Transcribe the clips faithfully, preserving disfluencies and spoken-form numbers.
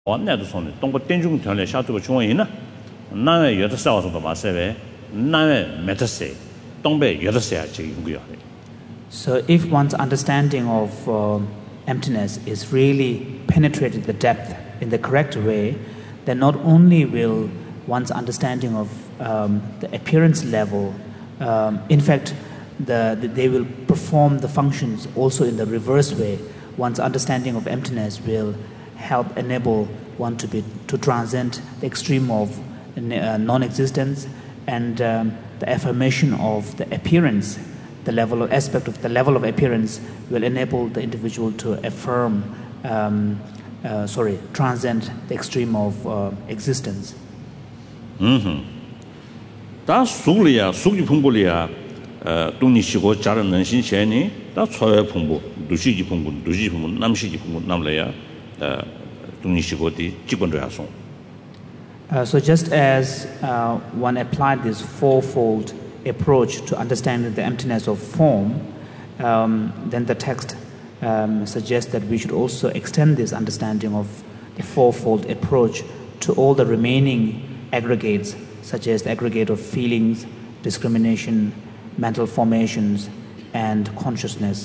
원내도 손에 동부 땡중 전에 샤투고 중원이나 나의 여덟 살와서도 마세베 나의 메타세 동배 여덟 살 지금고요. So if one's understanding of uh, emptiness is really penetrated the depth in the correct way, then not only will one's understanding of um, the appearance level, um, in fact, the, the, they will perform the functions also in the reverse way. One's understanding of emptiness will help enable one to be to transcend the extreme of uh, non-existence and um, the affirmation of the appearance. The level of aspect of the level of appearance will enable the individual to affirm, um, uh, sorry, transcend the extreme of uh, existence. 음. 다 수리야, 수기 풍부리야. 어, 동니시고 자르는 신체니 다 초회 풍부, 누시지 풍부, 누시지 풍부, 남시지 풍부 남래야. 어, 동니시고디 직권도야송. Uh, so just as uh, one applied this fourfold approach to understanding the emptiness of form, um, then the text um, suggests that we should also extend this understanding of the fourfold approach to all the remaining aggregates, such as the aggregate of feelings, discrimination, mental formations, and consciousness.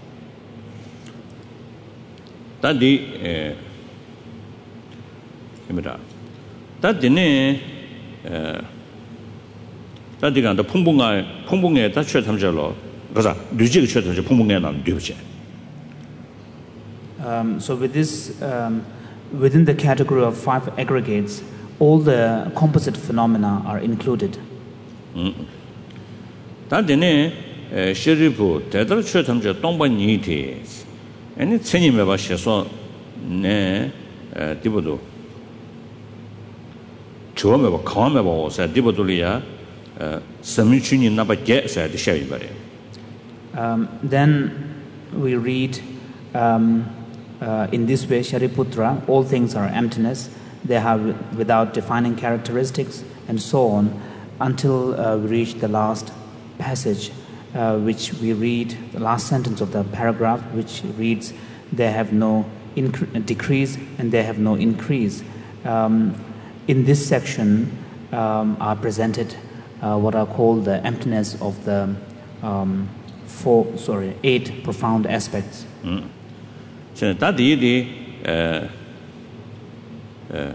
Tadi, eh, imira. Tadi ne, eh. 다들 간다 풍부가 풍부에 다 최탐절로 그래서 류지의 최탐절 풍부에 난 류지. Um so with this um, within the category of five aggregates, all the composite phenomena are included. 음. 다들네 시리부 대들 최탐절 동반이티. 아니 천님에 봐셔서 네 디보도 처음에 봐 강함에 봐서 디보도리야 Um, then we read um, uh, in this way, Shariputra, all things are emptiness, they have without defining characteristics, and so on, until uh, we reach the last passage, uh, which we read, the last sentence of the paragraph, which reads, they have no incre- decrease and they have no increase. Um, in this section um, are presented Uh, what are called the emptiness of the um, four, sorry, eight profound aspects. So that the uh, uh,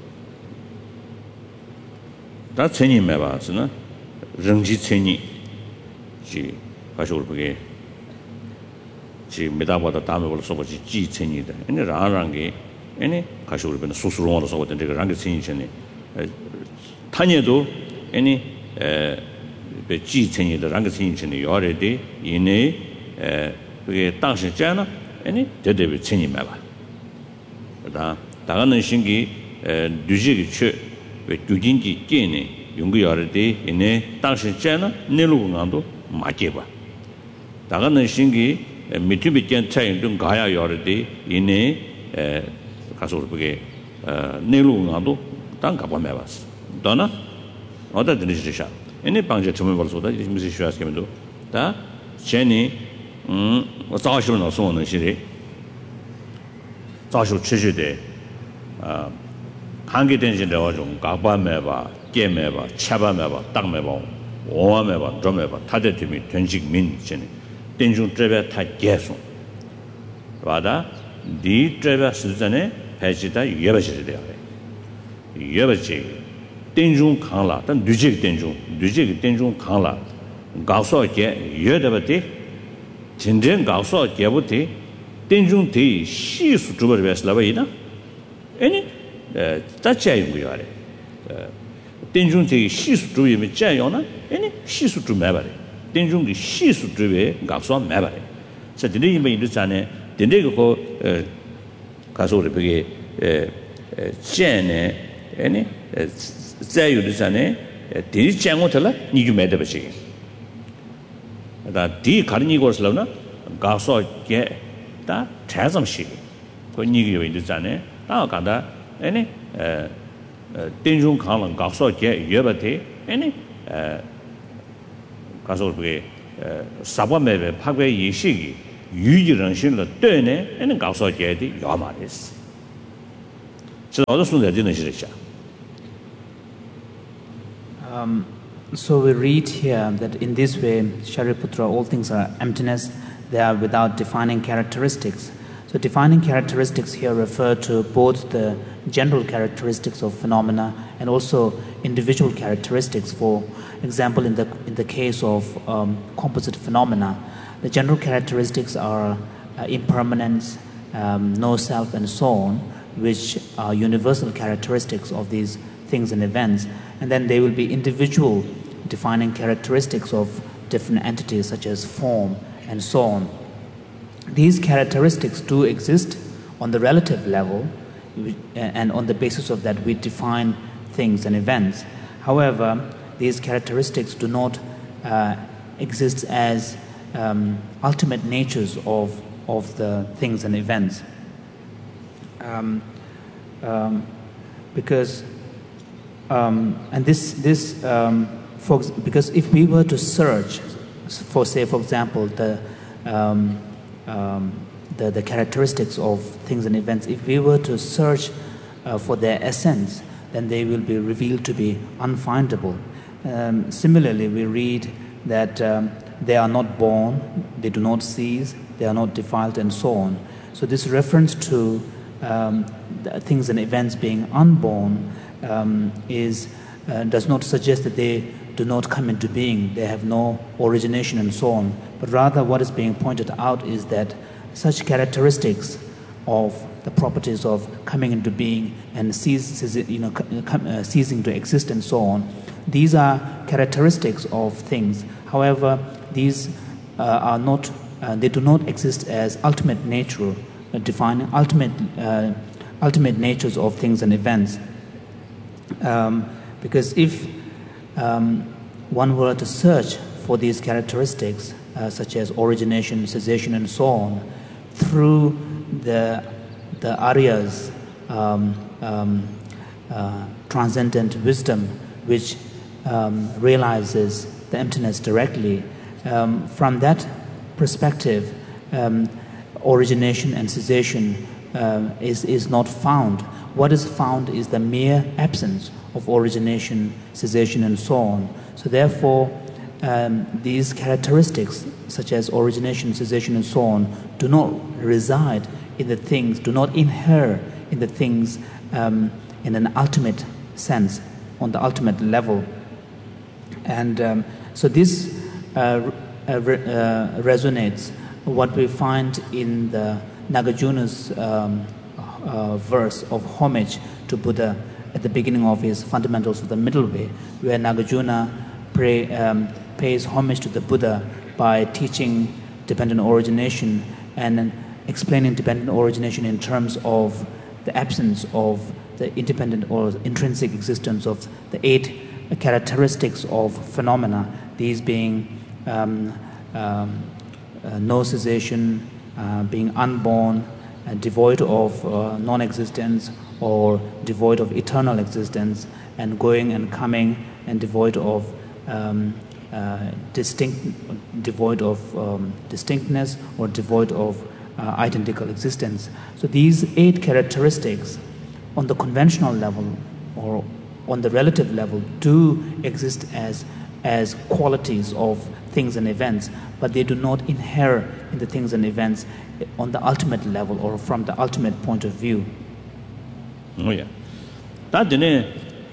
that chenyi meba, so na, rengji chenyi, ji, kasho urpage, ji medaba da dame wala soba ji ji chenyi da, ene rang rangi, ene kasho urpage na susuru wala soba den, rangi chenyi chenyi, tanyedo, ene 에 지천이들 랑게 천이 요래데 이내 에 그게 당시 잖아 아니 대대비 천이 말아 그다 다가는 신기 에 뉴지기 최왜 규진지 깨네 용거 요래데 이내 당시 잖아 내로강도 맞게 봐 다가는 신기 미티비 짠 차이 좀 가야 요래데 이내 에 가서 그게 어 내로강도 땅 가봐 매봤어 너나 어디 들으시죠? 얘네 방제 처음에 벌써다 이제 무슨 쉬었으면도 다 제니 음 자시로 나서는 시리 자시로 취지대 아 한개 된진 내가 좀 가봐매봐 깨매봐 차봐매봐 딱매봐 오와매봐 좀매봐 타대팀이 된직민 전에 된중 트레베 다 계속 와다 디 트레베 수전에 배지다 예배지를 돼요 예배지 땡중 강라 단 뉴직 땡중 뉴직 땡중 강라 가서게 여대버티 진정 가서 개부티 땡중 대 시수 주버베스라바이나 아니 에 자체인 거야 땡중 대 시수 주이면 자요나 아니 시수 주 매바래 땡중 대 시수 주에 가서 매바래 자 근데 이면 이르잖아요 근데 그거 가서 우리 그게 에 젠에 아니 자유르잖아요. 디 장고텔라 니주 매대버지. 다 디 가르니 거슬러나 가서 게다 대점시. 그 니기요 있잖아요. 다 가다 아니 에 땡중 강랑 가서 게 예버티 아니 에 가서 그게 사범매배 파괴 이식이 유지런신을 뜨네 아니 가서 게디 요마레스. Um, so we read here that in this way, Shariputra, all things are emptiness, they are without defining characteristics. So defining characteristics here refer to both the general characteristics of phenomena and also individual characteristics. For example, in the, in the case of um, composite phenomena, the general characteristics are uh, impermanence, um, no self, and so on, which are universal characteristics of these things and events. And then there will be individual defining characteristics of different entities such as form and so on. These characteristics do exist on the relative level, and on the basis of that we define things and events. However, these characteristics do not uh, exist as um, ultimate natures of, of the things and events. Um, um, because um, and this this um, for, because if we were to search for, say, for example, the um, um, the, the characteristics of things and events, if we were to search uh, for their essence, then they will be revealed to be unfindable. Um, similarly, we read that um, they are not born, they do not cease, they are not defiled, and so on. So this reference to um, the things and events being unborn um, is uh, does not suggest that they do not come into being, they have no origination and so on. But rather what is being pointed out is that such characteristics of the properties of coming into being and cease, you know, uh, ceasing to exist and so on, these are characteristics of things. However, these uh, are not, uh, they do not exist as ultimate nature, uh, defining ultimate, uh, ultimate natures of things and events. Um, because if um, one were to search for these characteristics, uh, such as origination, cessation, and so on, through the the Arya's um, um, uh, transcendent wisdom, which um, realizes the emptiness directly, um, from that perspective, um, origination and cessation uh, is is not found. What is found is the mere absence of origination, cessation, and so on. So therefore, um, these characteristics, such as origination, cessation, and so on, do not reside in the things, do not inhere in the things um, in an ultimate sense, on the ultimate level. And um, so this uh, uh, re- uh, resonates what we find in the Nagarjuna's um, uh, verse of homage to Buddha at the beginning of his Fundamentals of the Middle Way, where Nagarjuna pray, um, pays homage to the Buddha by teaching dependent origination and explaining dependent origination in terms of the absence of the independent or intrinsic existence of the eight characteristics of phenomena, these being um, um, uh, no cessation, uh, being unborn, uh, devoid of uh, non-existence, or devoid of eternal existence, and going and coming, and devoid of um, uh, distinct, devoid of um, distinctness, or devoid of uh, identical existence. So these eight characteristics, on the conventional level or on the relative level, do exist as as qualities of things and events, but they do not inhere in the things and events on the ultimate level or from the ultimate point of view. Oh yeah. That dene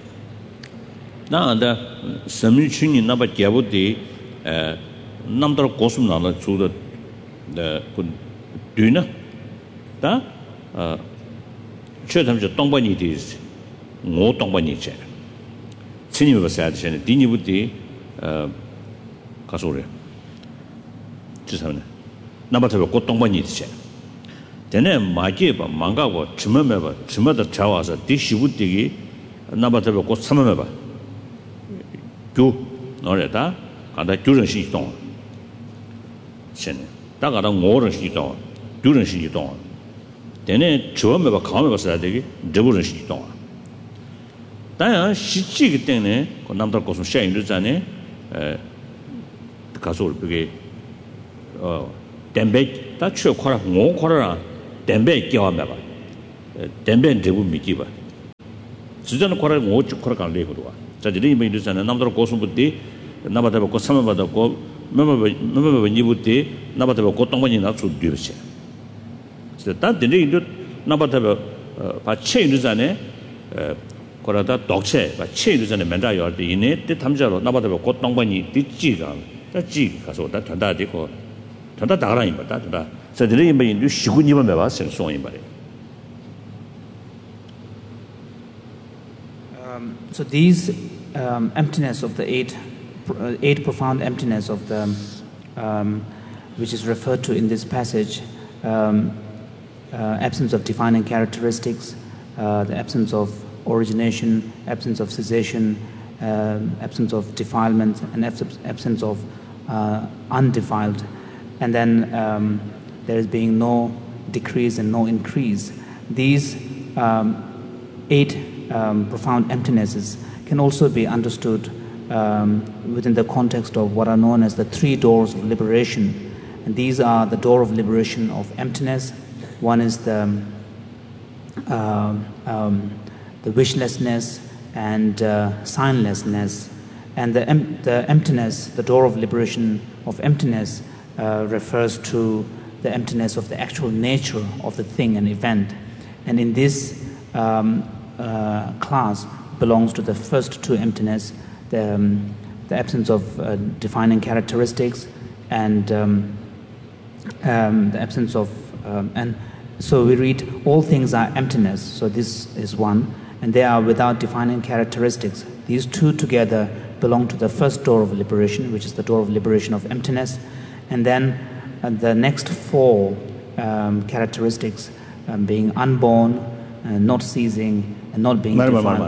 na da sami chuni na ba gyabu de eh namdar kosum na la chu da the kun duna da eh che tham je tongba ni de ngo tongba ni che chini ba sa de ne dini bu de eh ka so re chi sa ne na ba ta ko tongba ni de che dene 마게 봐 망가고 주면에 봐 주면에 자와서 디시부디기 나바서 고 참면 봐 교 너래다 가다 교정 시동 신 다가다 오른 시동 교정 시동 dene 주면에 봐 가면 봐서 되기 저부른 시동 다야 시치기 때문에 그 남들 곳은 샤인도 전에 에 가서 그게 어 댐백 다 추어 코라 오 코라 댐배 끼워봐. 댐배 대부 미기봐. 지전 거래 오직 거래 간 레고도 자 이제 이 있잖아 남들 고수부터 나바다 고 삼바다 고 member member 니부터 나바다 고 동번이 나서 뒤르시 그래서 다 되는 나바다 바 체인이잖아요 거라다 독체 바 체인이잖아요 맨다 요때 이네 때 담자로 나바다 고 동번이 뒤지가 지 가서 다 전다 되고 전다 다라니 말다 전다 저들이 이 시군이만 봐 생송이 말이에요. Um, so these um, emptiness of the eight, uh, eight profound emptiness of the, um, which is referred to in this passage, um, uh, absence of defining characteristics, uh, the absence of origination, absence of cessation, uh, absence of defilement, and absence of uh, undefiled, and then um, there is being no decrease and no increase. These um, eight Um, profound emptinesses can also be understood um, within the context of what are known as the three doors of liberation. And these are the door of liberation of emptiness. One is the, uh, um, the wishlessness and uh, signlessness. And the, em- the emptiness, the door of liberation of emptiness, uh, refers to the emptiness of the actual nature of the thing and event. And in this um, Uh, class belongs to the first two emptiness, the, um, the absence of uh, defining characteristics and um, um, the absence of, um, and so we read all things are emptiness, so this is one, and they are without defining characteristics. These two together belong to the first door of liberation, which is the door of liberation of emptiness, and then uh, the next four um, characteristics um, being unborn, uh, not ceasing, and not being defiled,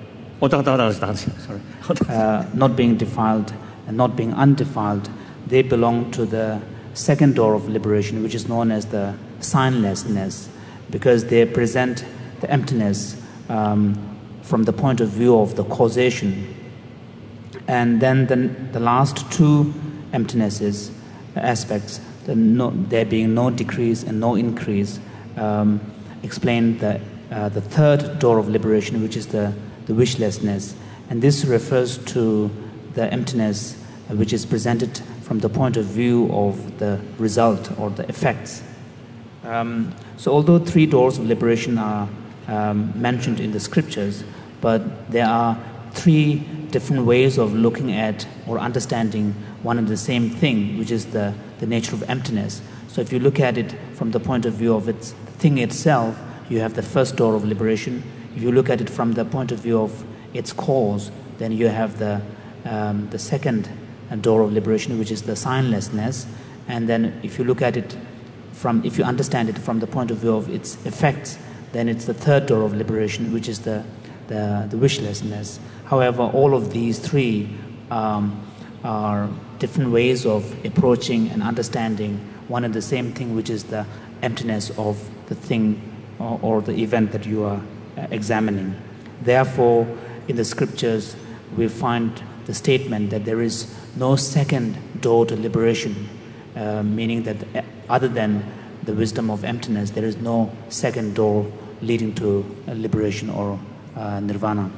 uh, not being defiled and not being undefiled, they belong to the second door of liberation, which is known as the signlessness, because they present the emptiness um, from the point of view of the causation. And then the, the last two emptinesses, aspects, the no, there being no decrease and no increase, um, explain the Uh, the third door of liberation, which is the, the wishlessness. And this refers to the emptiness uh, which is presented from the point of view of the result or the effects. Um, so although three doors of liberation are um, mentioned in the scriptures, but there are three different ways of looking at or understanding one and the same thing, which is the, the nature of emptiness. So if you look at it from the point of view of its thing itself, you have the first door of liberation. If you look at it from the point of view of its cause, then you have the um, the second door of liberation, which is the signlessness. And then if you look at it from, if you understand it from the point of view of its effects, then it's the third door of liberation, which is the the, the wishlessness. However, all of these three um, are different ways of approaching and understanding one and the same thing, which is the emptiness of the thing or, or the event that you are uh, examining. Therefore, in the scriptures, we find the statement that there is no second door to liberation, uh, meaning that other than the wisdom of emptiness, there is no second door leading to uh, liberation or uh, nirvana.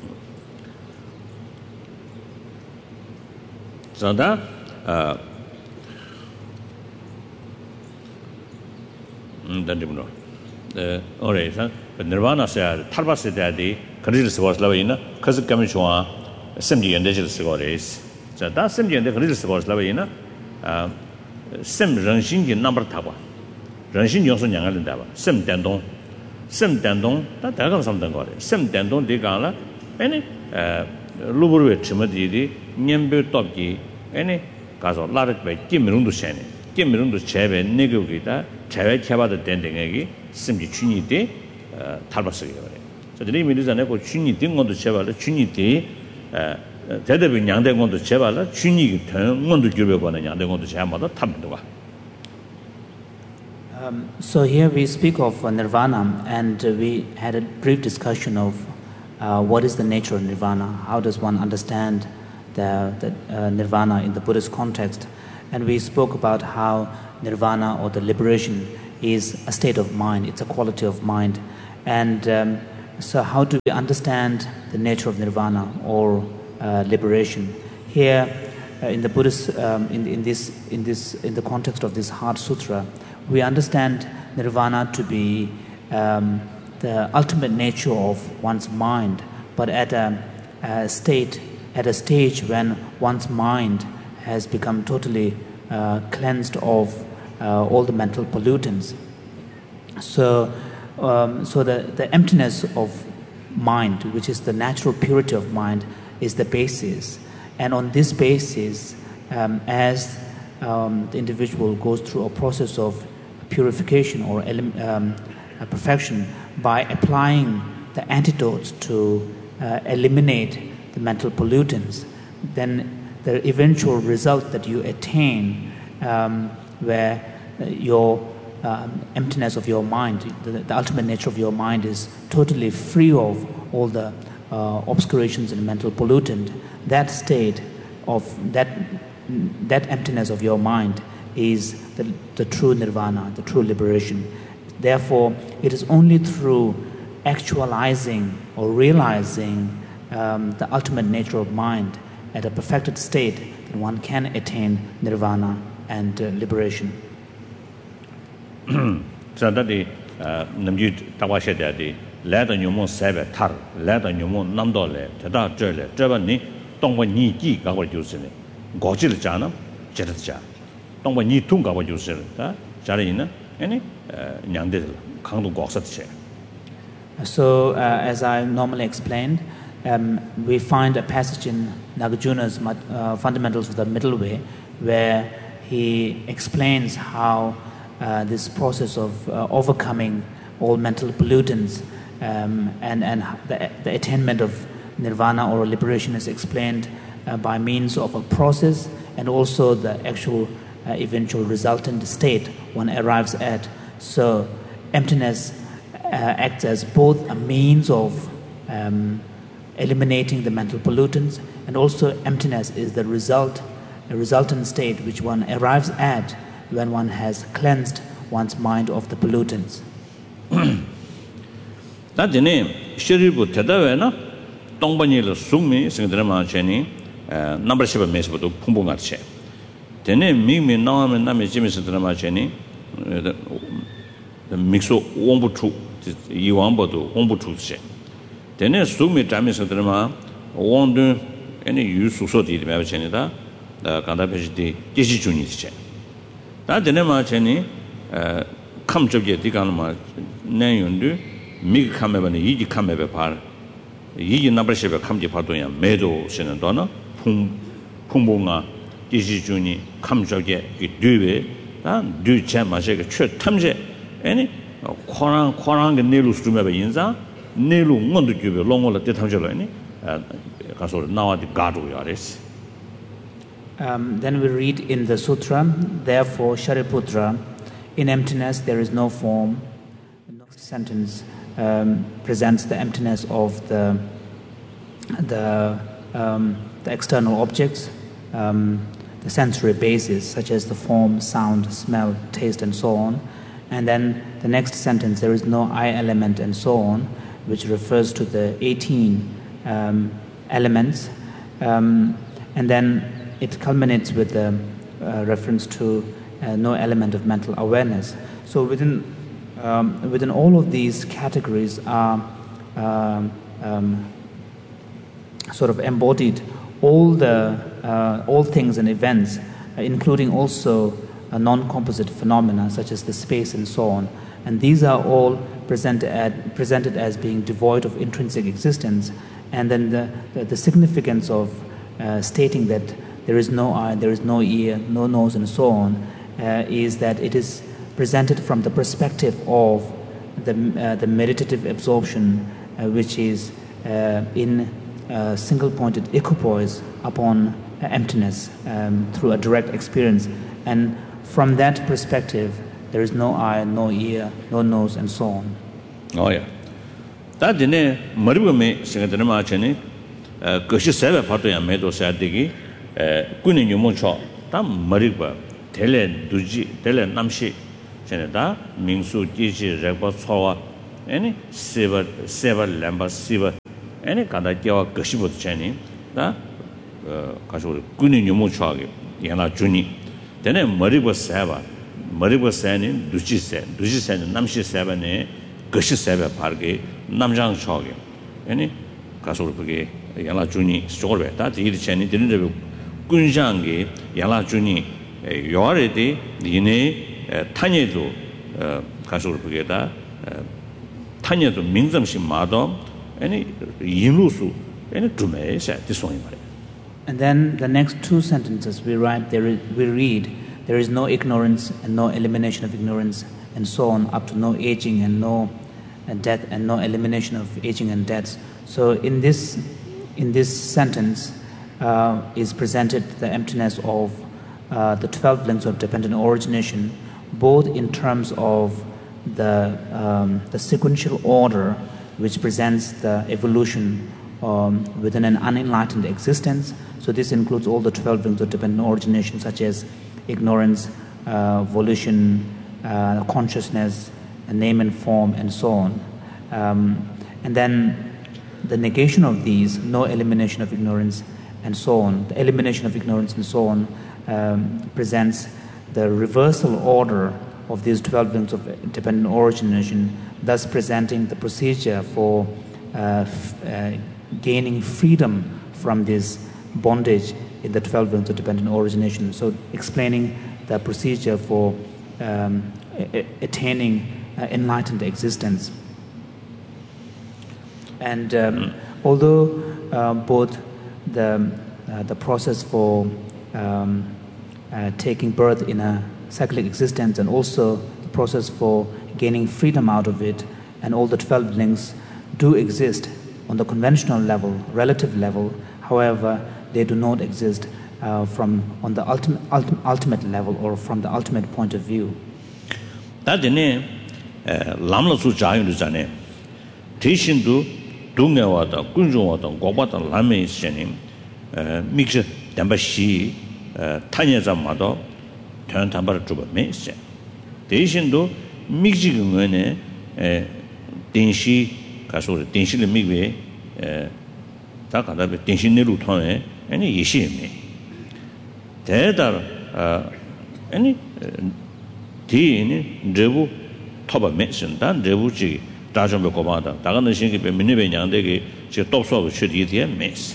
So that uh, mm, Uh, alright, so nirvana said, Talbas daddy, Kadis was Lavina, Kazak Kamishwa, Simji and Digital Cigars. So that's Simji and the Kadis was Lavina, Sim Ranshin number Tawa. Ranshin Yosun Yang Dava, Sim Dandon, Sim Dandon, that I got something got it. Sim Dandon de Gala, any Luburu Chimadi, Nyambu Topki, any Gazo Larit by Kim Rundu Shani, Kim Rundu Cheve, Negugita, Cheve Chava the Dending Eggy. 심지 춘이 때 탈바스게 그래. 저 드림이 전에 그 춘이 된 것도 제발로 춘이 때 대대비 양된 것도 제발로 춘이 된 것도 교배관은 양된 것도 제마다 탑니다 봐. Um, so here we speak of uh, nirvana, and uh, we had a brief discussion of uh, what is the nature of nirvana, how does one understand the, the uh, nirvana in the Buddhist context, and we spoke about how nirvana or the liberation is a state of mind, it's a quality of mind, and um, so how do we understand the nature of nirvana or uh, liberation? Here, uh, in the Buddhist, um, in, in this, in this, in the context of this Heart Sutra, we understand nirvana to be um, the ultimate nature of one's mind, but at a, a state, at a stage when one's mind has become totally uh, cleansed of uh, all the mental pollutants. So, um, so the, the emptiness of mind, which is the natural purity of mind, is the basis. And on this basis, um, as um, the individual goes through a process of purification or um, perfection by applying the antidotes to uh, eliminate the mental pollutants, then the eventual result that you attain, um, where your um, emptiness of your mind, the, the ultimate nature of your mind is totally free of all the uh, obscurations and mental pollutant, that state of that that emptiness of your mind is the, the true nirvana, the true liberation. Therefore, it is only through actualizing or realizing um, the ultimate nature of mind at a perfected state that one can attain nirvana and uh, liberation. So that the namju tawashe de la da nyumo sebe tar la da nyumo namdo le tada jele jeba ni dongwa ni ji ga wa jiu ne go ji le ja na je de ja dongwa ni tung ga wa jiu se da ja le yin ne nyang de kang du go sa de. So, uh, as I normally explained, um, we find a passage in Nagarjuna's uh, Fundamentals of the Middle Way where he explains how uh, this process of uh, overcoming all mental pollutants um, and, and the, the attainment of nirvana or liberation is explained uh, by means of a process and also the actual uh, eventual resultant state one arrives at. So, emptiness Uh, acts as both a means of um, eliminating the mental pollutants, and also emptiness is the result, a resultant state which one arrives at when one has cleansed one's mind of the pollutants. That the name Shiribu Tedavena, Tongbani Sumi, Singdrama Cheni, number seven Mesbo Pumbungache. The name Mimi Nam and Nami Jimmy Sindrama Cheni, the Mixo Wombutu. 이왕보도 공부 출세. 되네 수미 담에서 들으면 원도 any 유수소들이 매버체니다. 다 간다베지 지시 중이지. 다 되네 마체니 에 감접게 디가는 마 내용도 미 감매번에 이지 감매배 발 이지 넘버십에 감지 파도야 매도 쓰는 돈은 풍 풍봉아 지시 중이 감접게 이 뒤에 다 뒤체 마셔게 최 탐제 any Koran Koran ke nelu strume be yinza nelu ngondu jube longola te thamjelo ni kasol nawa di gadu yares. Um then we read in the sutra, therefore Shariputra, in emptiness there is no form. The next sentence um, presents the emptiness of the the um, the external objects, um, the sensory bases such as the form, sound, smell, taste and so on. And then the next sentence, there is no I element and so on, which refers to the eighteen um, elements. Um, and then it culminates with the uh, reference to uh, no element of mental awareness. So within um, within all of these categories are um, um, sort of embodied all the uh, all things and events, uh, including also Uh, non-composite phenomena such as the space and so on, and these are all presented at, presented as being devoid of intrinsic existence. And then the the, the significance of uh, stating that there is no eye, there is no ear, no nose, and so on, uh, is that it is presented from the perspective of the uh, the meditative absorption, uh, which is uh, in uh, single-pointed equipoise upon uh, emptiness um, through a direct experience. And from that perspective, there is no eye, no ear, no nose, and so on. Oh yeah. That dine maribame singadana chani goshi sebe pato ya medo sadigi kuni nyumoncho ta mariba tele duji tele namshi chene da mingsu jiji rekba chowa any sever sever lamba sever any kada kya kashibo chani da kaso kuni nyumo chage yana juni dene maribo saba maribo sani duchi se duchi sani namshi saba ne kashi saba parge namjang chage any kaso buge yana juni sorbe da di chani dene kunjange yana juni yoarede yine tanyedo kaso buge da 타녀도 민점시 마도 아니 인루수 아니 두메샤 디송이 말이야. And then the next two sentences we write there is, we read there is no ignorance and no elimination of ignorance and so on up to no aging and no and death and no elimination of aging and death. So in this in this sentence uh, is presented the emptiness of uh, the twelve links of dependent origination, both in terms of the um, the sequential order which presents the evolution um, within an unenlightened existence. So this includes all the twelve rings of dependent origination, such as ignorance, uh, volition, uh, consciousness, and name and form, and so on. Um, and then the negation of these, no elimination of ignorance, and so on. The elimination of ignorance and so on um, presents the reversal order of these twelve links of dependent origination, thus presenting the procedure for uh, f- uh, gaining freedom from this bondage in the twelve links of dependent origination. So explaining the procedure for um, a- attaining uh, enlightened existence. And um, although uh, both the, uh, the process for um, uh, taking birth in a cyclic existence and also the process for gaining freedom out of it and all the twelve links do exist on the conventional level, relative level. However, they do not exist uh, from on the ultimate, ultimate ultimate level or from the ultimate point of view. 다데네 람라 수자윤도 자네 대신도 동해와다 군중와다 고바다 람에 있으니 믹스 담바시 타녀자마도 다른 담바를 좀 매세 대신도 믹지근에 에電子 가서電子를 미게 다 가다베電子내로 통해 아니 예시미 대달 아 아니 디니 레부 토바 메신다 레부지 다좀 고마다 다가는 신기 민네베 양대게 제 똑소하고 쉬디디에 메스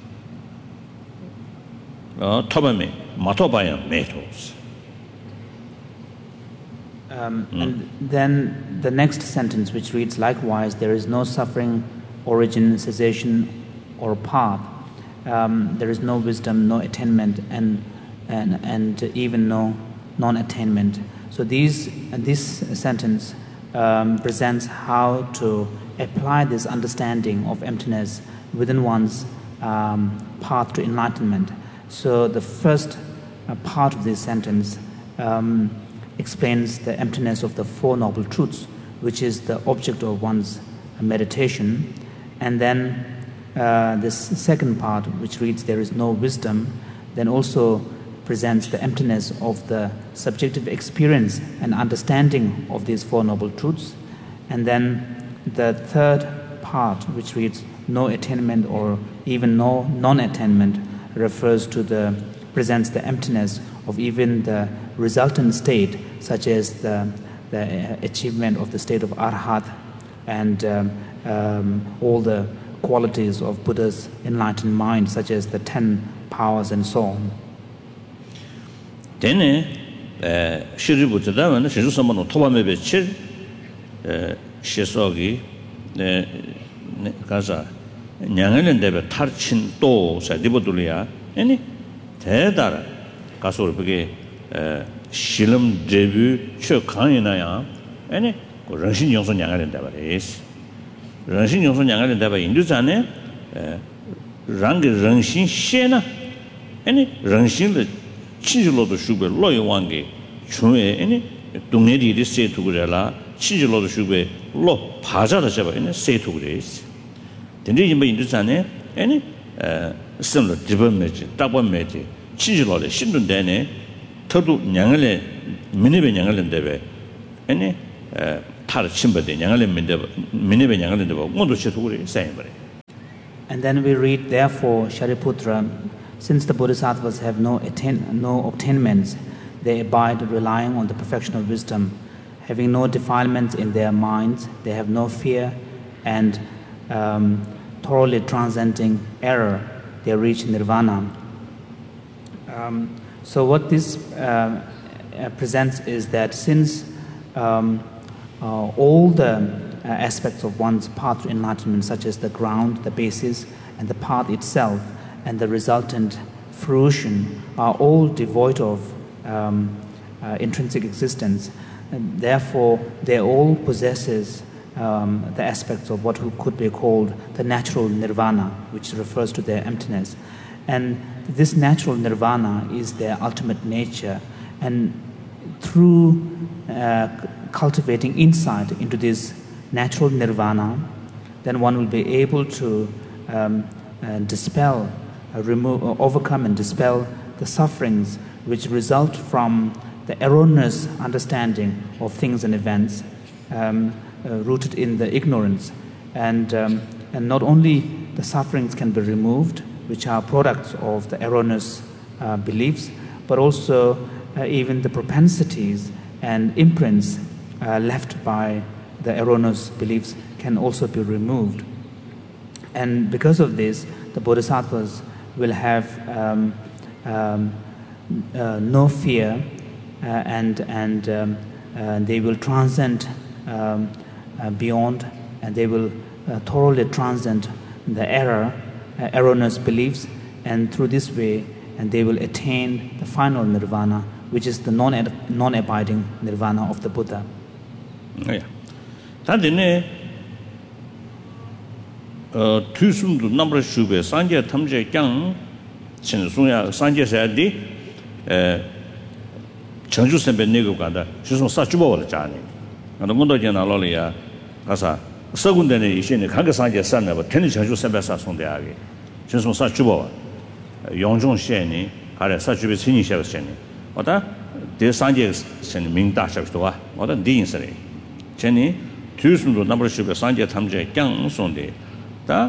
어 토바메 마토바야 메토스. Um, mm. And then the next sentence, which reads, likewise, there is no suffering, origin, cessation, or path. Um, there is no wisdom, no attainment, and and and even no non-attainment. So these this sentence um, presents how to apply this understanding of emptiness within one's um, path to enlightenment. So the first uh, part of this sentence Um, explains the emptiness of the Four Noble Truths, which is the object of one's meditation. And then uh, this second part, which reads, there is no wisdom, then also presents the emptiness of the subjective experience and understanding of these Four Noble Truths. And then the third part, which reads, no attainment or even no non-attainment, refers to the, presents the emptiness of even the resultant state, such as the, the achievement of the state of Arhat and um, um, all the qualities of Buddha's enlightened mind, such as the ten powers and so on. Then, Shri Buddha, when Shri Samano Tobame Bechir, Shesogi, Gaza, Nyangan Debe Tarchin Do, Sadibodulia, any Tedara. 가서 그게 실험 데뷔 최강이나야 아니 그 정신 용선 양을 된다 말이지 정신 용선 양을 된다 봐 인도잖아요 랑게 정신 셰나 아니 정신의 치질로도 슈베 로이왕게 중에 아니 동네들이 세트 그래라 치질로도 슈베 로 바자다 잡아 아니 세트 그래지 근데 이제 인도잖아요 아니 에 심로 디범메지 따범메지 치질로래 신dun데네 터도 냥을에 미네베 냥을인데베 아니 tar chimbade nyangale minde minebe nyangale de ngondo chetugure sayembare. And then we read, therefore, Shariputra, since the Bodhisattvas have no attain, no obtainments, they abide relying on the perfection of wisdom, having no defilements in their minds, they have no fear, and um, thoroughly transcending error, they reach nirvana. Um, so what this uh, uh, presents is that since um, uh, all the uh, aspects of one's path to enlightenment, such as the ground, the basis, and the path itself, and the resultant fruition, are all devoid of um, uh, intrinsic existence, and therefore they all possesses um, the aspects of what could be called the natural nirvana, which refers to their emptiness. And this natural nirvana is their ultimate nature, and through uh, cultivating insight into this natural nirvana, then one will be able to um, uh, dispel, uh, remove, uh, overcome and dispel the sufferings which result from the erroneous understanding of things and events um, uh, rooted in the ignorance. And, um, and not only the sufferings can be removed, which are products of the erroneous uh, beliefs, but also uh, even the propensities and imprints uh, left by the erroneous beliefs can also be removed. And because of this, the Bodhisattvas will have um, um, uh, no fear, uh, and, and um, uh, they will transcend um, uh, beyond, and they will uh, thoroughly transcend the error, uh, erroneous beliefs, and through this way, and they will attain the final nirvana, which is the non non-abiding nirvana of the Buddha. Oh, yeah. Tadine uh tusumdu number shube sanje thamje kyang chin sunya sanje sayadi uh changju sembe nego ganda shusum sa chuba wala jani ando ngondo jena lo ya kasa segunde ne ishine kanga sanje sanna ba teni changju sembe sa sonde age shusum sa chuba yongjong sheni kare sa chube chini shebe sheni oda de sanje sen mingda shabto wa oda din sare cheni tusum도 number shube sanje thamje kyang sonde 다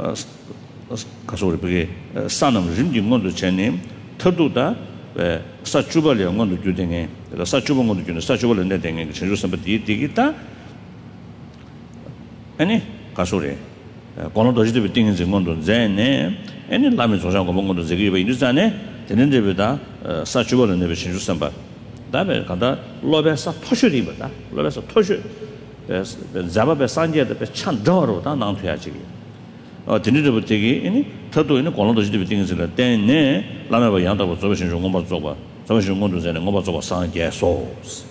가서 그게 산업 림지 건도 전에 터도다 왜 사주벌이 건도 주den에 사주번 건도 주는 사주벌을 내den에 전주 선배들이 되겠다 아니 가서래 건도 지도 비팅인 건도 전에 아니 라면 조장 거 건도 저기 왜 인자네 되는데보다 사주벌을 내베 전주 선배 다음에 간다 로베사 토슈리보다 로베사 토슈 자바베 산제데 찬더로 다 나한테야지 어 드니르부터기 아니 터도 있는 권론도 지도 비팅을 때네 라면바 양다고 저버신 좀 공부 좀 저버신 공부 전에 공부 좀 상게 소스.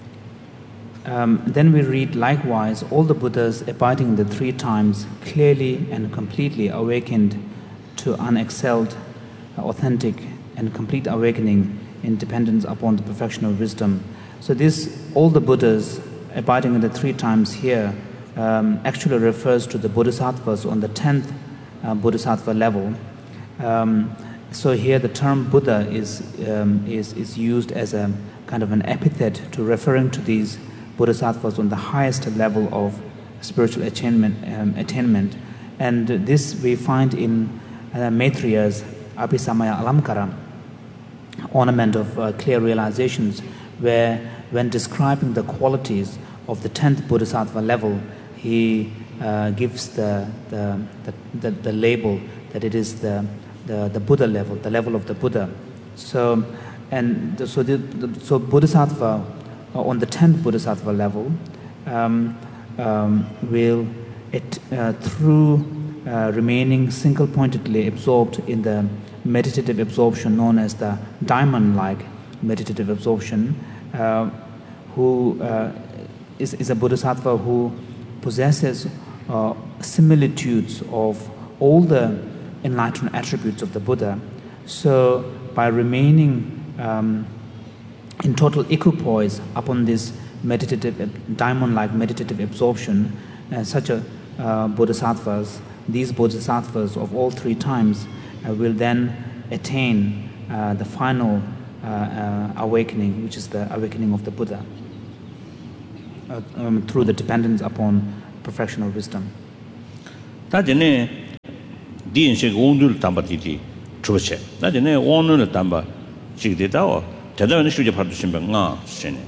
Um, then we read, likewise, all the Buddhas abiding in the three times clearly and completely awakened to unexcelled, authentic, and complete awakening in dependence upon the perfection of wisdom. So this, all the Buddhas abiding in the three times here um, actually refers to the Bodhisattvas on the tenth uh, Bodhisattva level. Um, so here the term Buddha is, um, is, is used as a kind of an epithet to referring to these Bodhisattvas on the highest level of spiritual attainment. Um, attainment. And this we find in uh, Maitriya's Abhisamaya Alamkara, ornament of uh, clear realizations, where when describing the qualities of the tenth Bodhisattva level, he uh, gives the the, the, the the label that it is the, the, the Buddha level, the level of the Buddha. So, and the, so, the, the, so Bodhisattva, uh, on the tenth Bodhisattva level, um, um, will, it, uh, through uh, remaining single-pointedly absorbed in the meditative absorption known as the diamond-like meditative absorption, uh, who uh, is, is a Bodhisattva who possesses uh, similitudes of all the enlightened attributes of the Buddha. So by remaining um, in total equipoise upon this meditative, diamond-like meditative absorption, uh, such a uh, bodhisattvas, these bodhisattvas of all three times uh, will then attain uh, the final uh, uh, awakening, which is the awakening of the Buddha. uh, um, through the dependence upon perfection of wisdom. 다전에 디인식 온들 담바티티 추버체. 다전에 온을 담바 지게다오 대단한 수제 받으신 병아 세네.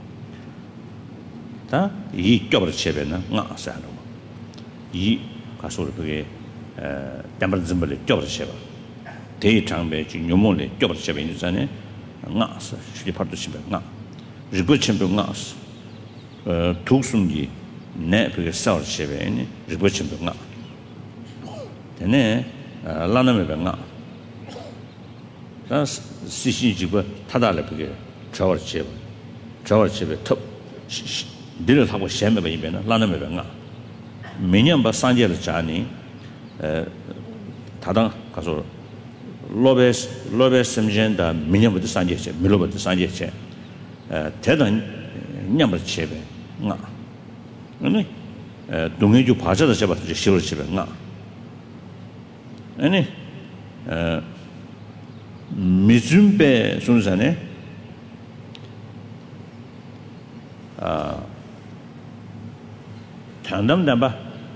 다이 껴버 체베나 나 사노. 이 가서를 그게 에 담바 좀벌 껴버 체바. 대이 장배 지 요mol에 껴버 체베 있잖아요. 나 수제 받으신 병아. 리고 챔병 나. 어 독순기 내 그게 싸울 체베니 리고 챔병 나. 되네. 라나메 병아. 다 시시지고 타달래 그게 저월 집 저월 집에 톱 늘을 하고 셴매 이면은 라나메 병아. 매년 바 산제를 자니 에 다당 가서 로베스 로베스 심젠다 매년부터 산제체 밀로부터 산제체 에 대단 냠을 집에 나. 아니 에 동해주 바자다 잡아서 시월 집에 나. 아니 에 미즘베 순산에 아 tan담담바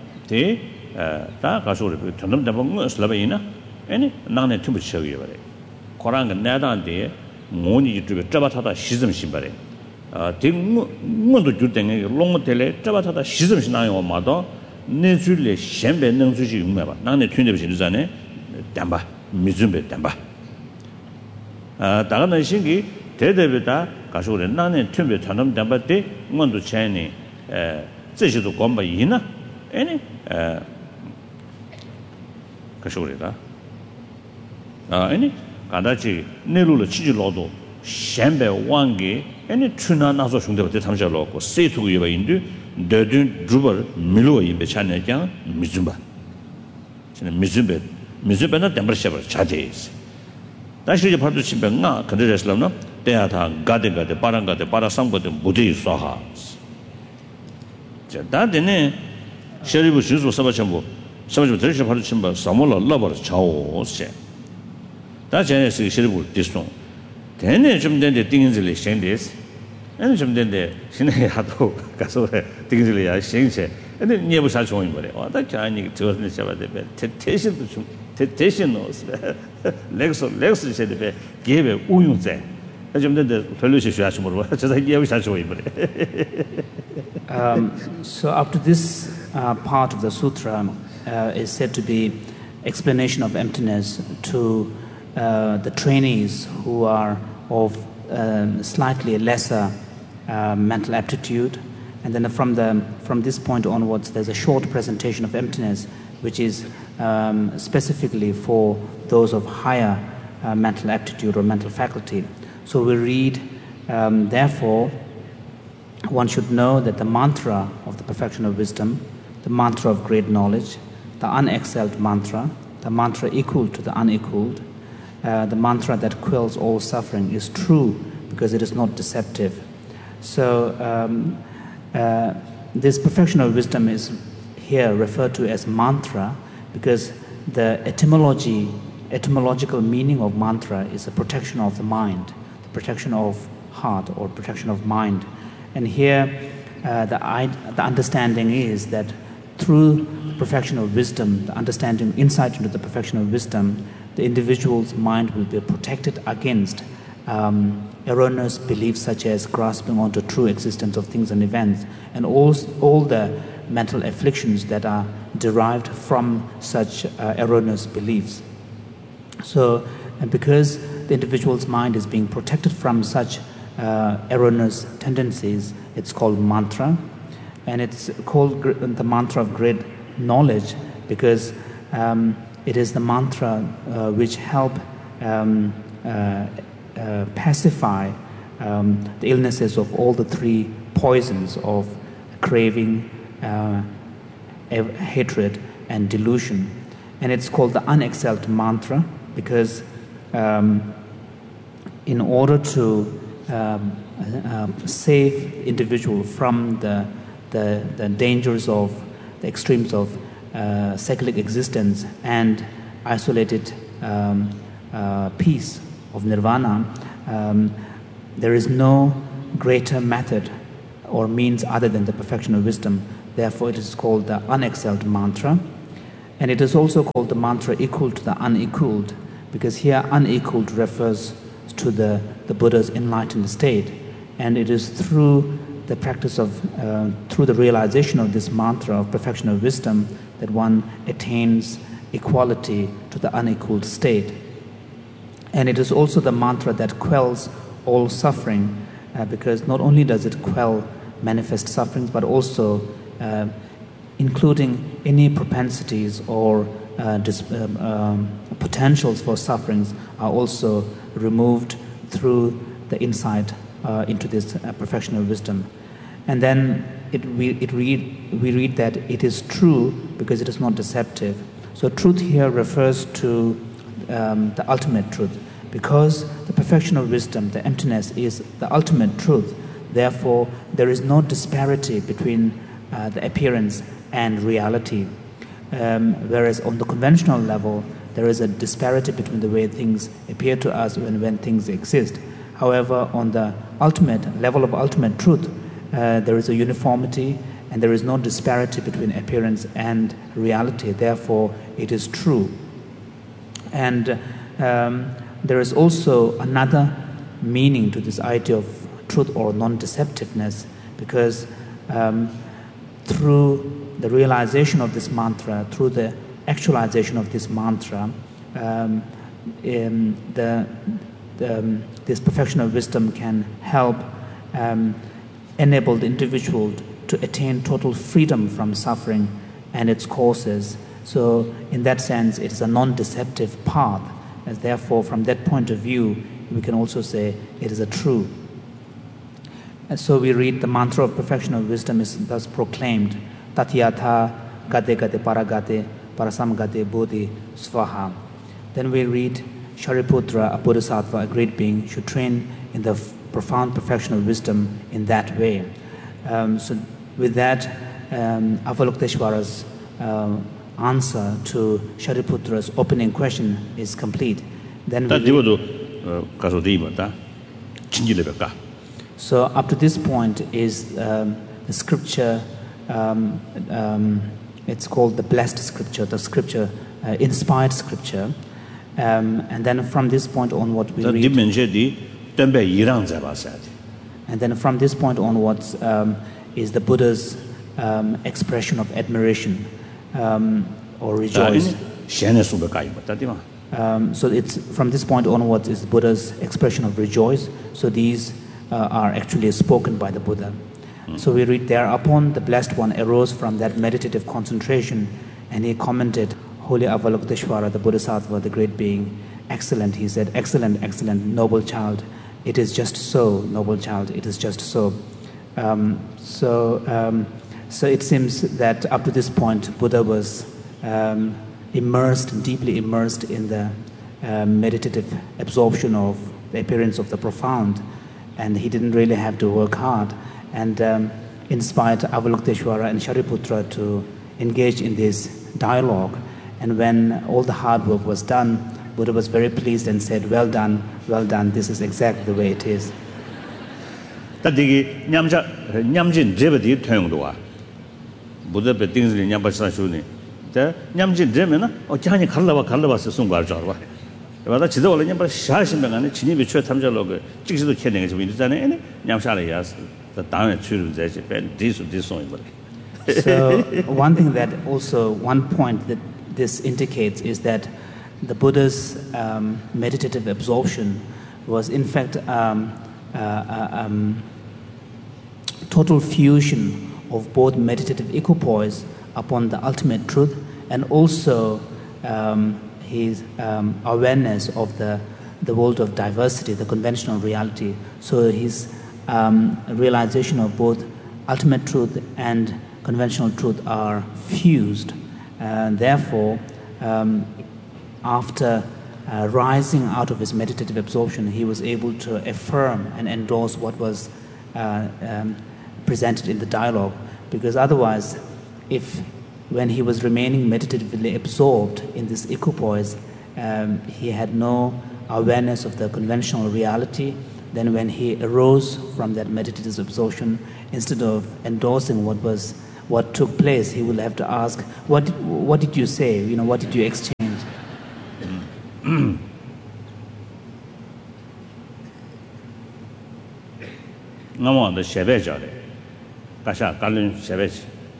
대다 가서 우리 tan담담바 뭐 슬라바이나 아니 나네 틈을 쳐요 버래 고랑은 내다한테 모니 유튜브에 잡아타다 시즘 신발에 아 대무 뭐도 줄땡에 롱모텔에 잡아타다 시즘 신나요 마도 내 줄에 셴베 능수지 용매봐 나네 튠데 비즈잖아요 담바 미즘베 담바 아 다른 신기 대대비다 가서래 나는 틈에 전담 담바때 뭔도 차이니 에 제시도 권바 이나 아니 에 가서래다 아 아니 가다지 내로를 치질로도 셴베 왕게 아니 추나 나서 중대부터 탐자로고 세투고 예바인데 더든 주벌 밀로 이베 차내장 미즘바 저는 미즘베 미즘베나 담버셔버 차데스 다시 이제 바로 집에가 그들에서는 대하다 가데 가데 바람 가데 바라 상거데 무대 있어하. 자, 다데네 셔리부 주소 서바첨부 서바첨부 들으셔 바로 침바 사몰라 러버를 차오세. 다제네스 셔리부 디송. 대네 좀 된데 띵인들이 생데스. 아니 좀 된데 신의 하도 가서 띵인들이야 생체. 근데 니에부 사촌이 뭐래. 와, 다 자니 저는 잡아대. 대신도 좀 대신 넣었어. 렉스 렉스 세대에 개베 우용제. 좀 된데 별로시 쉬하시 모르고 저다 이해하고 사죠 이번에. Um so up to this uh, part of the sutra uh, is said to be explanation of emptiness to uh, the trainees who are of um, slightly lesser uh, mental aptitude, and then from the from this point onwards there's a short presentation of emptiness which is um, specifically for those of higher uh, mental aptitude or mental faculty. So we read, um, therefore, one should know that the mantra of the perfection of wisdom, the mantra of great knowledge, the unexcelled mantra, the mantra equal to the unequaled, uh, the mantra that quells all suffering is true because it is not deceptive. So um, uh, this perfection of wisdom is here referred to as mantra because the etymology, etymological meaning of mantra is the protection of the mind, the protection of heart or protection of mind. And here uh, the, the understanding is that through the perfection of wisdom, the understanding, insight into the perfection of wisdom, the individual's mind will be protected against um, erroneous beliefs such as grasping onto true existence of things and events, and all, all the mental afflictions that are derived from such uh, erroneous beliefs. So, and because the individual's mind is being protected from such uh, erroneous tendencies, it's called mantra, and it's called gr- the mantra of great knowledge because um, it is the mantra uh, which help um, uh, uh, pacify um, the illnesses of all the three poisons of craving, uh, hatred, and delusion. And it's called the unexcelled mantra because um, in order to um, uh, save the individual from the, the, the dangers of the extremes of uh, cyclic existence and isolated um, uh, peace of nirvana, um, there is no greater method or means other than the perfection of wisdom. Therefore, it is called the unexcelled mantra. And it is also called the mantra equal to the unequaled, because here unequaled refers to the, the Buddha's enlightened state. And it is through the practice of, uh, through the realization of this mantra of perfection of wisdom that one attains equality to the unequaled state. And it is also the mantra that quells all suffering, uh, because not only does it quell manifest sufferings, but also uh, including any propensities or uh, dis- um, um, potentials for sufferings are also removed through the insight uh, into this uh, perfection of wisdom. And then it, we, it read, we read that it is true because it is not deceptive. So truth here refers to um, the ultimate truth. Because the perfection of wisdom, the emptiness, is the ultimate truth. Therefore, there is no disparity between uh, the appearance and reality. Um, whereas on the conventional level, there is a disparity between the way things appear to us and when things exist. However, on the ultimate level of ultimate truth, uh, there is a uniformity and there is no disparity between appearance and reality. Therefore, it is true. And um, there is also another meaning to this idea of truth or non-deceptiveness, because um, through the realization of this mantra, through the actualization of this mantra, um, in the, the, um, this perfection of wisdom can help um, enable the individual to attain total freedom from suffering and its causes. So in that sense, it is a non-deceptive path. And therefore, from that point of view, we can also say it is a true. And so we read the mantra of perfection of wisdom is thus proclaimed, Tatyatha gate gate paragate parasam gate bodhi svaha. Then we read, Shariputra, a bodhisattva, a great being, should train in the f- profound perfection of wisdom in that way. Um, so with that, um, Avalokiteshvara's uh, answer to Shariputra's opening question is complete. Then we read, so up to this point is um, the scripture, um, um, it's called the blessed scripture, the scripture, uh, inspired scripture. Um, and then from this point on what we read, and then from this point onwards um, is the Buddha's um, expression of admiration. Um, or rejoice. Um, so it's from this point onwards is the Buddha's expression of rejoice. So these uh, are actually spoken by the Buddha. Mm. So we read, thereupon the Blessed One arose from that meditative concentration, and he commented, Holy Avalokiteshvara, the Bodhisattva, the great being, excellent. He said, excellent, excellent, noble child. It is just so, noble child. It is just so. Um, so. Um, So it seems that up to this point, Buddha was um, immersed, deeply immersed in the uh, meditative absorption of the appearance of the profound, and he didn't really have to work hard, and um, inspired Avalokiteshvara and Shariputra to engage in this dialogue. And when all the hard work was done, Buddha was very pleased and said, well done, well done, this is exactly the way it is. Buddha be things in Yambasa Shuni. The Yamjin Demina, or Jani Kalava Kalavas Sungar Jarva. Rather, Chido, Yamba Shashim and Chini, which Tamjaloga, Chisu Kenning is with any Yamshalias, the down to this this song. So, one thing that also, one point that this indicates is that the Buddha's um, meditative absorption was, in fact, um, uh, uh, um, total fusion of both meditative equipoise upon the ultimate truth and also um, his um, awareness of the, the world of diversity, the conventional reality. So his um, realization of both ultimate truth and conventional truth are fused. And therefore, um, after uh, rising out of his meditative absorption, he was able to affirm and endorse what was uh, um, presented in the dialogue, because otherwise, if when he was remaining meditatively absorbed in this equipoise, um, he had no awareness of the conventional reality, then when he arose from that meditative absorption instead of endorsing what was what took place, he will have to ask, what what did you say? You know, what did you exchange? No, the Shevejare. Kasha, Kalun Shevej.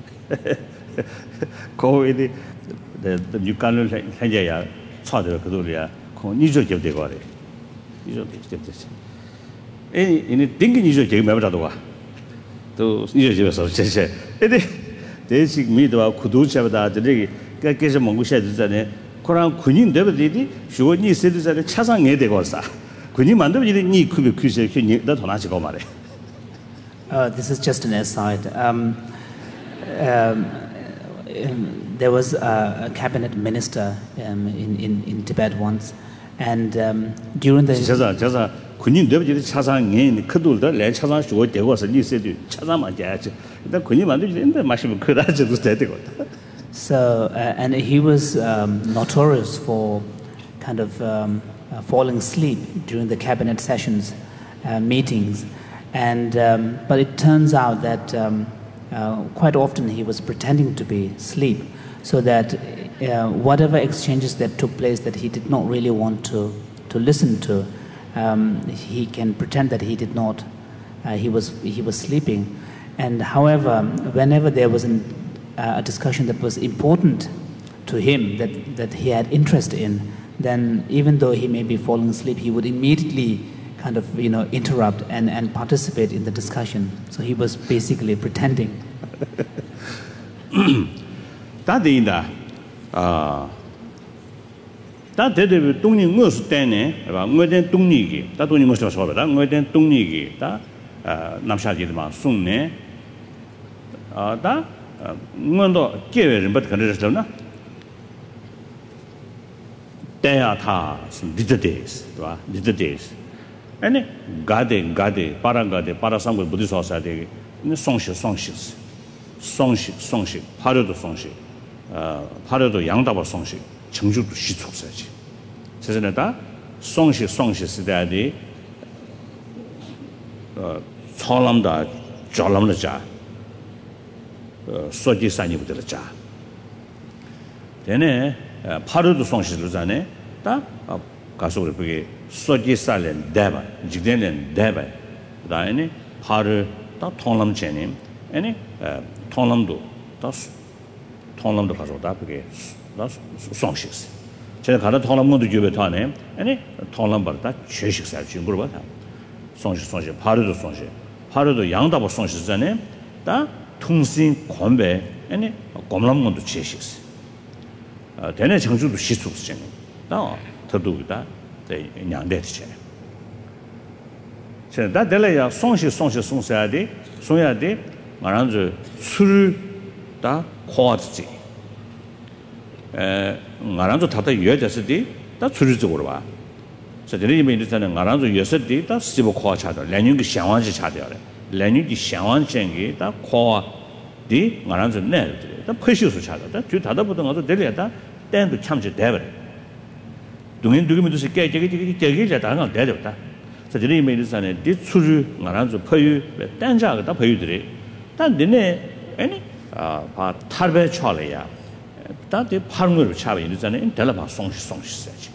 Go the the new Kalun Hajaya, Chadra Kadulia, Nijo give the body. Nijo give this. In a thinking Nijo gave Mavadua. To Nijo of Chese. They seek me to Kudu Shavada, the day, Kakes Mongusha, the Koran Kunin Devidi, she would need citizens at Chasang Edegosa. Kunimando didn't need Kubi Kusa, that Honachiko Mare. Uh, this is just an aside. Um, um, um, there was a, a cabinet minister um, in, in, in Tibet once, and um, during the... 자자 자자 군인 되버지 차상에 그들도 내 차상 주고 되고서 니세도 차상만 돼야지. 일단 군인 만들지는데 마시면 그다지도 되고. So uh, and he was um, notorious for kind of um, uh, falling asleep during the cabinet sessions, uh, meetings. And um, but it turns out that um, uh, quite often he was pretending to be asleep, so that uh, whatever exchanges that took place that he did not really want to to listen to, um, he can pretend that he did not. Uh, he was he was sleeping, and however, whenever there was an, uh, a discussion that was important to him, that that he had interest in, then even though he may be falling asleep, he would immediately kind of, you know, interrupt and, and participate in the discussion. So he was basically pretending. That in the uh that the Tony Mus Dane, about Modern Tunigi, that only must have solved that Modern Tunigi, that Namshadi Sune, uh, that Mondo Kevin, but can understand. They are some little days, little days. And Gade, Gade, Paragade, Parasango Buddhist Society, in the Songshi, Songshis, Songshi, Songshi, Parado Songshi, Parado Yangdaba Songshi, Chengju to Shitu Sachi. Says that Songshi, Songshi, Sidadi, Cholamda, Jolamda, Soji Sani with the Cha. Then Parado Songshi Luzane, that Kaso. Soji Salen Deva, Jigden Deva, Diane, Harder, that Tonlam Chenim, any Tonlamdo, that's Tonlam the Kasotapke, that's Songshis. Chekada Tonlam to Jubetane, any Tonlam but that Cheshik Sachi Gurubata. Songshi Songshi, Pardo Songshi, Pardo Yangdaba Songshis, that Tungsin Kombe, any Gomlam to Cheshis. Then I change to Shisus Chenim. Now, to do that. The young dead chair. So that delay of Songshi Songshi Songsiade, Sonyade, Maranzo, Suru da Quadzi. Maranzo Tata Yedasity, that's Suru. So the name is Maranzo yesterday, that's Sibo Qua Chata, Lenu Shawanji Chata, Lenu Shawan Chengi, that Qua di Maranzo Ned, the precious Chata, that you Tata put another delay, then to Chamchi Devil. Doing doing to say, get it down dead. So the name is an edit through Maranzo Payu, but Danja, the Payu. Then the any part Tarbe Cholia. That the Parmur Chavi is an intelligent song song search.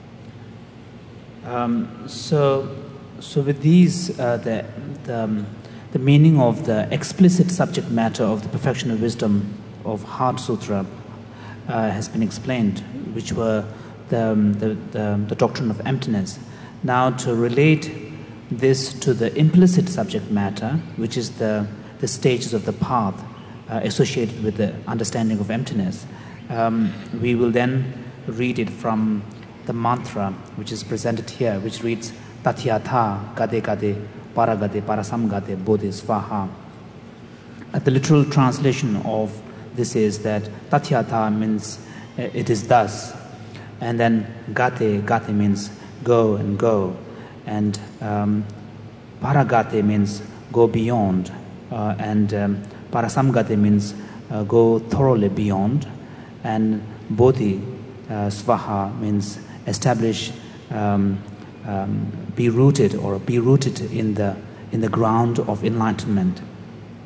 Um, so, so with these, uh, the the, um, the meaning of the explicit subject matter of the perfection of wisdom of Heart Sutra uh, has been explained, which were The, the, the, the doctrine of emptiness. Now, to relate this to the implicit subject matter, which is the, the stages of the path uh, associated with the understanding of emptiness, um, we will then read it from the mantra which is presented here, which reads Tatyatha Gade Gade Paragade Parasamgade Bodhi Svaha. Uh, the literal translation of this is that Tatyatha means uh, it is thus. And then gate, gate means go and go. And um, paragate means go beyond. Uh, and um, parasamgate means uh, go thoroughly beyond. And bodhi, uh, svaha means establish, um, um, be rooted or be rooted in the, in the ground of enlightenment.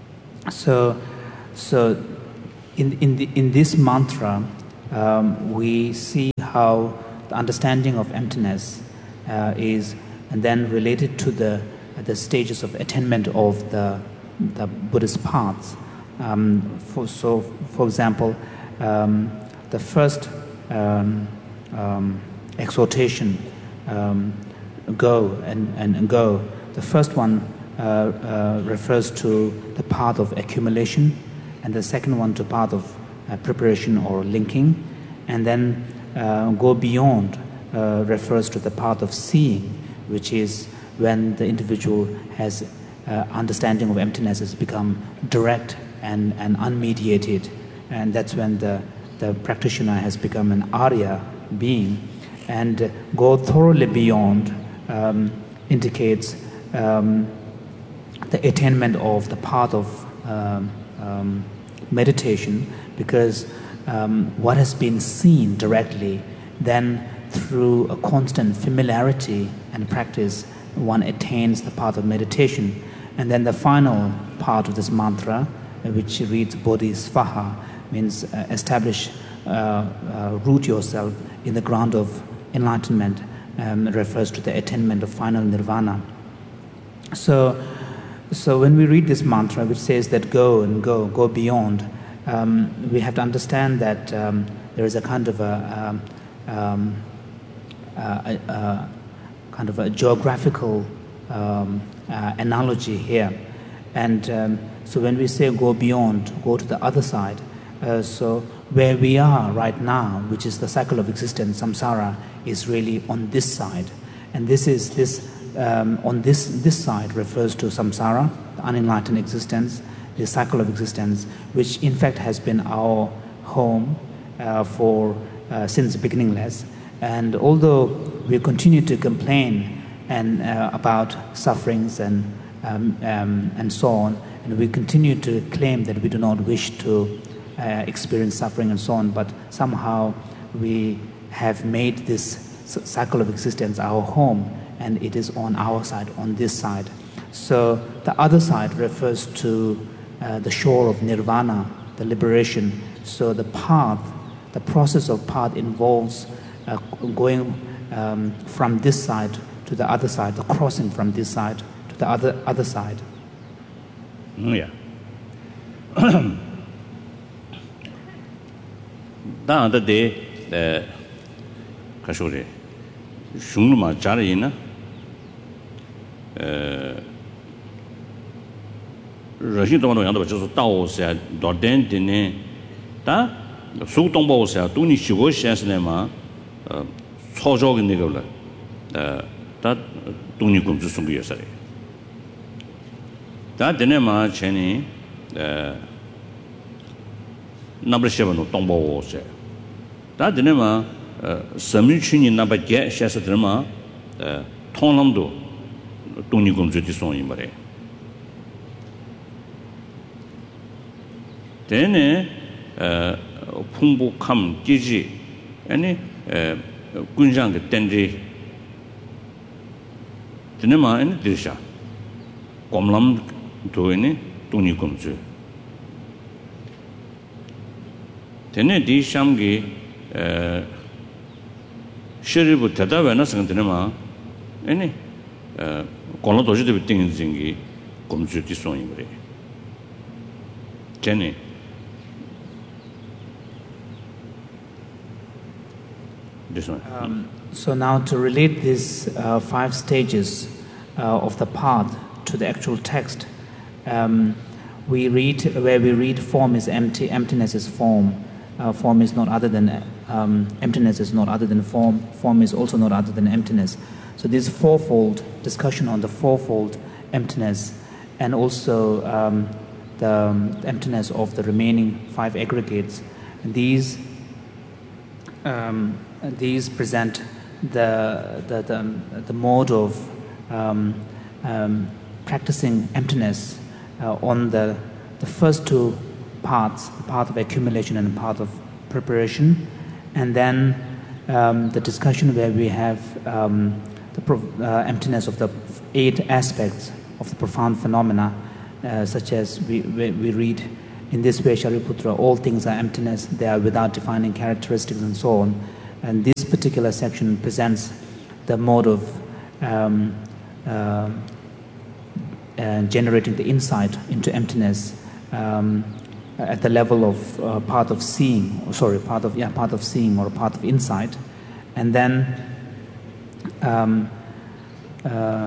So, so in, in, the, in this mantra, um, we see how the understanding of emptiness uh, is, and then related to the, the stages of attainment of the, the Buddhist paths. Um, for, so, for example, um, the first um, um, exhortation, um, go and, and, and go, the first one uh, uh, refers to the path of accumulation, and the second one to path of uh, preparation or linking, and then uh, go beyond uh, refers to the path of seeing, which is when the individual has uh, understanding of emptiness has become direct and, and unmediated, and that's when the, the practitioner has become an Arya being. And uh, go thoroughly beyond um, indicates um, the attainment of the path of um, um, meditation, because um, what has been seen directly, then through a constant familiarity and practice, one attains the path of meditation. And then the final part of this mantra, which reads Bodhisvaha, means uh, establish, uh, uh, root yourself in the ground of enlightenment, um, refers to the attainment of final nirvana. So, so when we read this mantra, which says that go and go, go beyond, um, we have to understand that um, there is a kind of a, um, um, a, a, a kind of a geographical um, uh, analogy here. And um, so when we say go beyond, go to the other side, uh, so where we are right now, which is the cycle of existence, samsara, is really on this side. And this is this um, on this this side refers to samsara, the unenlightened existence, the cycle of existence, which in fact has been our home uh, for uh, since beginningless. And although we continue to complain and uh, about sufferings and um, um, and so on, and we continue to claim that we do not wish to uh, experience suffering and so on, but somehow we have made this cycle of existence our home, and it is on our side, on this side. So the other side refers to uh, the shore of nirvana, the liberation. So the path, the process of path involves uh, going um, from this side to the other side, the crossing from this side to the other other side. Yeah. Da da de kashore shunglu ma jari na eh rajin dong dong yang de jiu dao xia dao den de ne da su dong bao xia du ni xi guo xian shi ne ma eh cao zhao ge na ge le eh da du ni gong zhi song ge shi le da de ne ma chen ni eh na bu xie no dong bao xia da de ne ma sami chuni na ba ge xia shi de ma eh tong lam do du ni gong zhi di song yin ba le 되네 어 풍부함 기지 아니 에 군장의 땐지 되네마 아니 되샤 곰람 도에네 돈이 검주 되네 디샴기 에 셔리부 대다외나 생각되네마 아니 에 곰람 도지도 비팅인지 검주 디송이 그래 제네 This one. Um, so now to relate these uh, five stages uh, of the path to the actual text, um, we read where we read form is empty, emptiness is form, uh, form is not other than um, emptiness is not other than form, form is also not other than emptiness. So this fourfold discussion on the fourfold emptiness, and also um, the, um, the emptiness of the remaining five aggregates, these. Um, These present the the the, the mode of um, um, practicing emptiness uh, on the the first two paths, the path of accumulation and the path of preparation, and then um, the discussion where we have um, the pro- uh, emptiness of the eight aspects of the profound phenomena, uh, such as we, we, we read, in this way, Shariputra, all things are emptiness, they are without defining characteristics and so on. And this particular section presents the mode of um, uh, uh, generating the insight into emptiness um, at the level of uh, path of seeing, or sorry, path of yeah, path of seeing or path of insight, and then um, uh,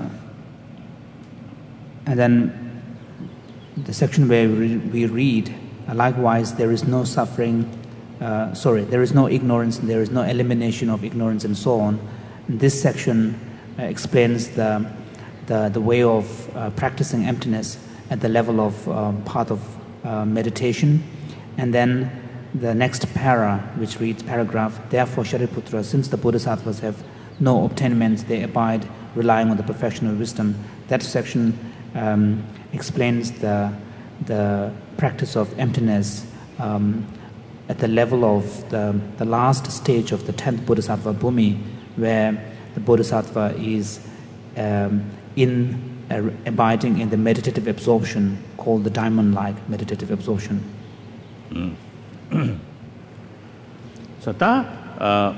and then the section where we, we read, uh, likewise, there is no suffering. Uh, sorry, there is no ignorance, there is no elimination of ignorance, and so on. And this section uh, explains the, the the way of uh, practicing emptiness at the level of um, path of uh, meditation. And then the next para, which reads paragraph, therefore Shariputra, since the Bodhisattvas have no obtainments, they abide relying on the perfection of wisdom. That section um, explains the the practice of emptiness um, at the level of the, the last stage of the tenth Bodhisattva Bhumi, where the Bodhisattva is um, in uh, abiding in the meditative absorption called the diamond-like meditative absorption. Mm. So that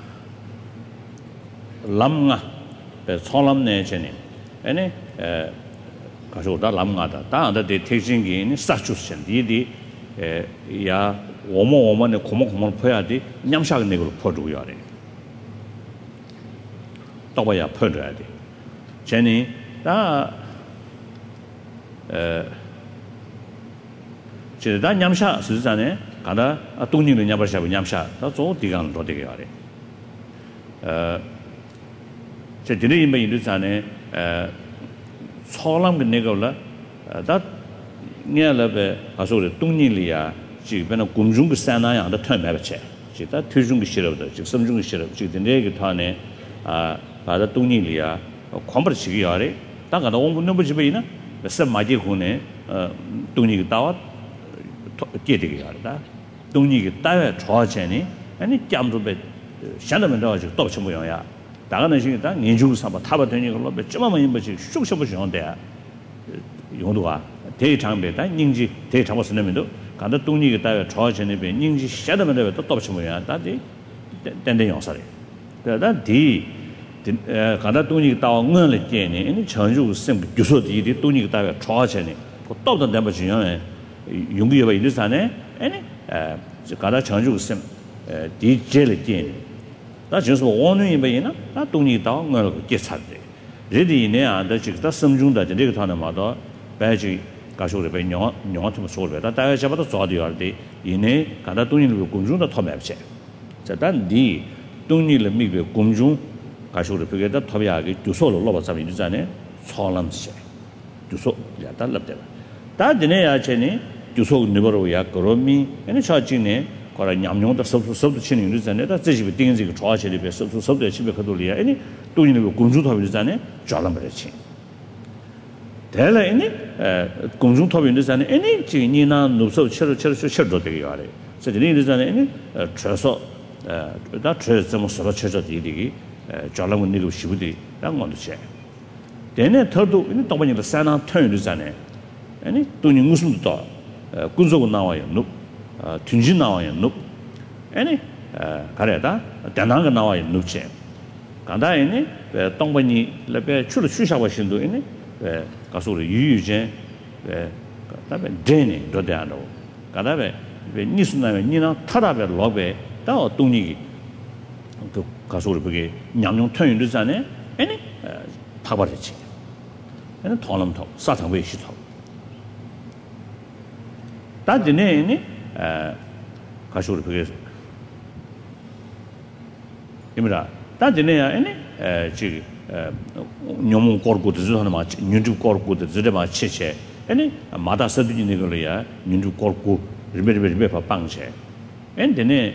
lamga solam ne chene ene 가서 다 남가다 다한테 대칭기 스타추션 디디 야 오모 오모네 고모 고모 퍼야지 냠샤가 내고 퍼주고야 돼. 또봐야 퍼줘야 돼. 제니 다 에, 제다 냠샤 스잖아요. 가다 동님을 냠버샤고 냠샤 다저 디간 더 되게 하래. 어, 제 드네 임에 이르잖아요. 에 소람 그 내가라 다 냐라베 가서를 동님이야 지변은 공중 그 산나야 다 털매버체 지다 퇴중 그 싫어도 지 섬중 그 싫어 지 내게 타네 아 바다 동님이야 컴버 지기 하래 다가다 온 넘버 집에이나 서 마지 군에 어 동님이 따와 깨되게 하다 동님이 따에 좋아지니 아니 짬도베 샹다면 더 또 모양이야 다가는 시기다 년중 삼바 타바 되는 걸로 몇점만 임버지 쑥쑥 보시는데 용도가 대장배다 닝지 대장보 쓰면도 가다 동리가 다 좋아지는 배 닝지 샤다면 또 또치 모양 다지 된된 용사래 그러다 디 가다 동리가 다 응을 깨니 이 전주 생 교수들이 동리가 다 좋아지는 그 또도 되면 중요해 용기가 이르잖아요 아니 에 가다 전주 생 디젤 깨니 나就是원원이 뭐이나 나 동리 다 응을 깨차대 레디네 안다 직다 섬중다这个团的嘛到白去가서를 배 녀, 녀한테 소를 다 다가 잡아도 좋아도 할때 이내 가다 돈이를 공중도 터매지 자단디 돈이를 미베 공중 가서를 배게다 터비하게 주소를 넣어 잡이 되잖아요 소람시 주소 야다 납대 다 되네야 전에 주소 누버로야 그러미 얘는 저진에 거라 냠용도 섭섭 섭도 치는 일이잖아요 다 제집에 띵지 그 좋아하시는 배 섭섭 섭도 집에 가돌이야 아니 돈이를 공중 터비 되잖아요 잘안 버리지 대래니 공중 토빈데잖아요. 아니 지니나 노서 쳐쳐 쳐쳐 쳐도 되게 하래. 저들이잖아요. 쳐서 다 쳐서 뭐 서로 쳐져 되게 잘라면 이거 시부디 당원도 쳐. 대내 더도 이 또번이도 산나 턴이잖아요. 아니 돈이 무슨 또 군소고 나와요. 노 tun지 나와요. 노 아니 가래다 대나가 나와요. 노체. 간다에니 동번이 레베 출을 추샤고 신도 있네. 에 가서를 유유제 에 그다음에 데네 도대하노 그다음에 왜 니스나면 니나 타라베 로베 다 어떤이 그 가서를 그게 냠용 턴이잖아요 아니 타버리지 얘는 돈음토 사탕왜 시토 다드네니 에 가서를 그게 이미라 다드네야 아니 에 지금 녀몽 거르고도 저는 막 윤주 거르고도 저래 막 치체 아니 마다 서드니 내걸이야 윤주 거르고 리베리베 방체 엔데네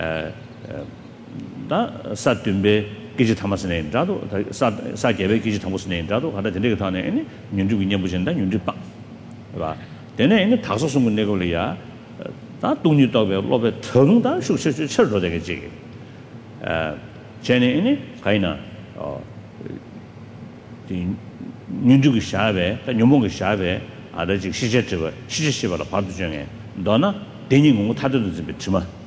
다 사든베 기지 담았으네 자도 사 사게베 기지 담았으네 자도 하다 되게 타네 아니 윤주 위냐 보신다 윤주 빵 봐 되네 이제 다섯 숨은 내걸이야 다 동료 더베 로베 텅다 슉슉슉 쳐도 되겠지 에 제네 이니 가이나 어 윤주기 샤베 다 녀몽기 샤베 아다 지 시제 저 시제 시바라 바도 중에 너나 대니 공부 타도 좀 비트마